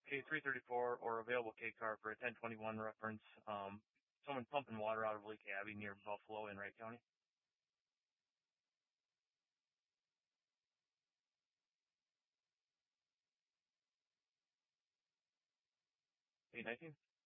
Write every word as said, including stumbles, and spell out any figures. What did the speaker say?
K three thirty-four or available K car for a ten twenty-one reference. Um, someone pumping water out of Lake Abbey near Buffalo in Wright County. eight nineteen.